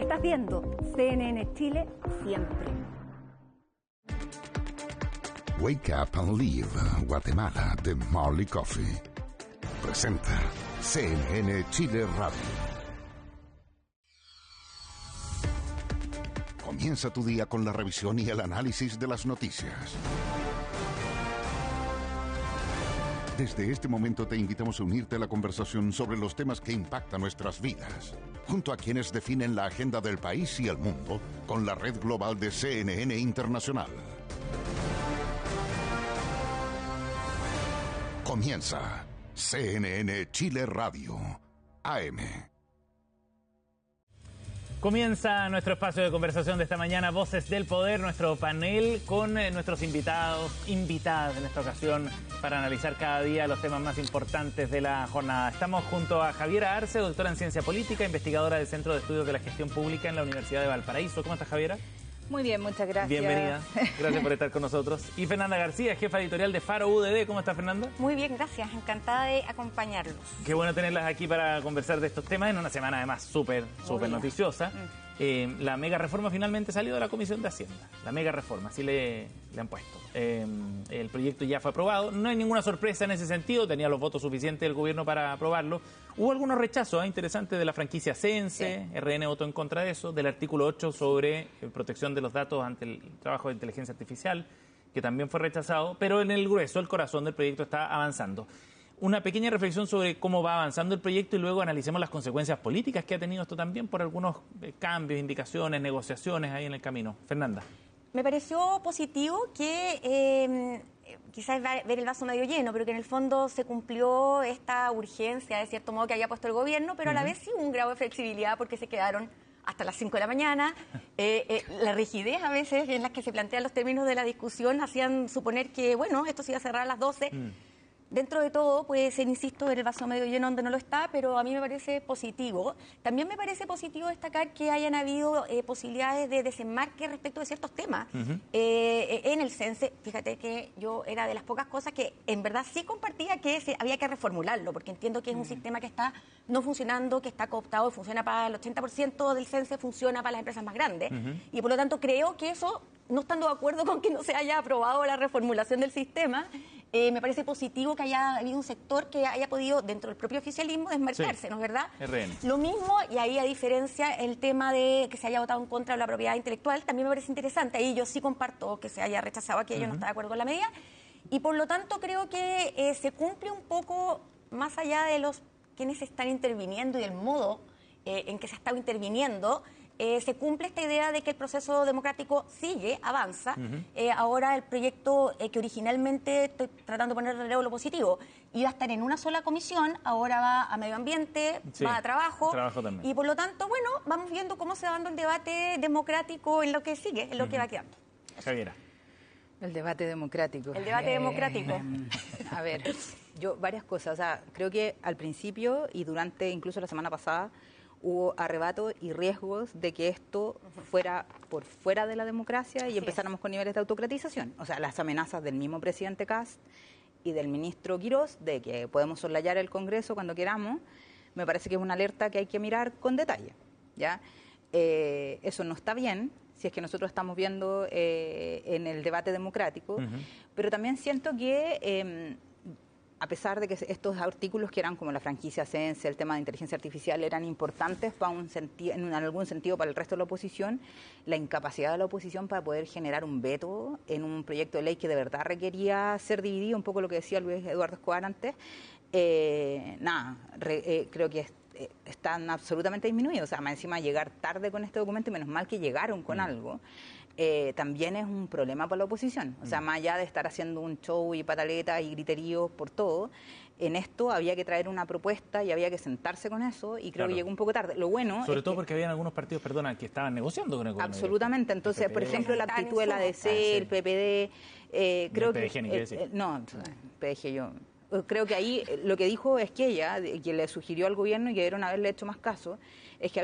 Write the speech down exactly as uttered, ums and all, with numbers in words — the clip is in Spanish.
Estás viendo C N N Chile siempre. Wake Up and Live, Guatemala, de Marley Coffee. Presenta C N N Chile Radio. Comienza tu día con la revisión y el análisis de las noticias. Desde este momento te invitamos a unirte a la conversación sobre los temas que impactan nuestras vidas, junto a quienes definen la agenda del país y el mundo con la red global de C N N Internacional. Comienza C N N Chile Radio, A M. Comienza nuestro espacio de conversación de esta mañana, Voces del Poder, nuestro panel con eh, nuestros invitados, invitadas en esta ocasión, para analizar cada día los temas más importantes de la jornada. Estamos junto a Javiera Arce, doctora en Ciencia Política, investigadora del Centro de Estudios de la Gestión Pública en la Universidad de Valparaíso. ¿Cómo estás, Javiera? Muy bien, muchas gracias. Bienvenida. Gracias por estar con nosotros. Y Fernanda García, jefa editorial de Faro U D D. ¿Cómo está, Fernanda? Muy bien, gracias. Encantada de acompañarlos. Qué bueno tenerlas aquí para conversar de estos temas en una semana además súper, súper noticiosa. Mm. Eh, la mega reforma finalmente salió de la Comisión de Hacienda. La mega reforma, así le, le han puesto. Eh, el proyecto ya fue aprobado. No hay ninguna sorpresa en ese sentido. Tenía los votos suficientes el gobierno para aprobarlo. Hubo algunos rechazos ¿eh? interesantes de la franquicia Sense. Sí. R N votó en contra de eso. Del artículo ocho sobre protección de los datos ante el trabajo de inteligencia artificial, que también fue rechazado. Pero en el grueso, el corazón del proyecto está avanzando. Una pequeña reflexión sobre cómo va avanzando el proyecto y luego analicemos las consecuencias políticas que ha tenido esto también por algunos cambios, indicaciones, negociaciones ahí en el camino. Fernanda. Me pareció positivo que eh, quizás ver el vaso medio lleno, pero que en el fondo se cumplió esta urgencia, de cierto modo, que había puesto el gobierno, pero a la uh-huh. vez sí hubo un grado de flexibilidad porque se quedaron hasta las cinco de la mañana. Eh, eh, la rigidez a veces en las que se plantean los términos de la discusión hacían suponer que, bueno, esto se iba a cerrar a las doce. Mm. Dentro de todo puede ser, insisto, ver el vaso medio lleno donde no lo está, pero a mí me parece positivo. También me parece positivo destacar que hayan habido eh, posibilidades de desenmarque respecto de ciertos temas. Uh-huh. eh, en el Sense, fíjate que yo era de las pocas cosas que en verdad sí compartía que se, había que reformularlo, porque entiendo que es un uh-huh. sistema que está no funcionando, que está cooptado y funciona para el ochenta por ciento del Sense, funciona para las empresas más grandes. Uh-huh. Y por lo tanto creo que eso, no estando de acuerdo con que no se haya aprobado la reformulación del sistema, Eh, me parece positivo que haya habido un sector que haya podido, dentro del propio oficialismo, desmarcarse, sí. ¿no es verdad? R N. Lo mismo, y ahí a diferencia, el tema de que se haya votado en contra de la propiedad intelectual, también me parece interesante. Ahí yo sí comparto que se haya rechazado aquello, uh-huh. no está de acuerdo con la medida. Y por lo tanto creo que eh, se cumple un poco más allá de los quienes están interviniendo y el modo eh, en que se ha estado interviniendo. Eh, se cumple esta idea de que el proceso democrático sigue, avanza. Uh-huh. Eh, ahora el proyecto eh, que originalmente estoy tratando de poner en relevo lo positivo, iba a estar en una sola comisión, ahora va a medio ambiente, sí, va a trabajo. Trabajo también. Y por lo tanto, bueno, vamos viendo cómo se va dando el debate democrático en lo que sigue, en lo uh-huh. que va quedando. Javiera. El debate democrático. El debate eh, democrático. A ver, yo varias cosas. O sea, creo que al principio y durante incluso la semana pasada hubo arrebatos y riesgos de que esto fuera por fuera de la democracia y Así empezáramos es. con niveles de autocratización. O sea, las amenazas del mismo presidente Kast y del ministro Quirós de que podemos soslayar el Congreso cuando queramos, me parece que es una alerta que hay que mirar con detalle, ¿ya? Eh, eso no está bien, si es que nosotros estamos viendo eh, en el debate democrático, uh-huh. pero también siento que Eh, a pesar de que estos artículos que eran como la franquicia Sense, el tema de inteligencia artificial, eran importantes para un senti- en algún sentido para el resto de la oposición, la incapacidad de la oposición para poder generar un veto en un proyecto de ley que de verdad requería ser dividido, un poco lo que decía Luis Eduardo Escobar antes, eh, nada, re, eh, creo que es, eh, están absolutamente disminuidos. O sea, más encima llegar tarde con este documento, y menos mal que llegaron con mm. algo, Eh, también es un problema para la oposición. O sea, más allá de estar haciendo un show y pataletas y griteríos por todo, en esto había que traer una propuesta y había que sentarse con eso, y creo claro. que llegó un poco tarde. Lo bueno Sobre es todo que, porque habían algunos partidos, perdona, que estaban negociando con el gobierno. Absolutamente. Entonces, por ejemplo, la actitud de la D C, ah, sí. el P P D, eh, creo P D G, que... Ni eh, eh, no, P D G yo... Creo que ahí lo que dijo es que ella, quien le sugirió al gobierno y que debieron haberle hecho más caso, es que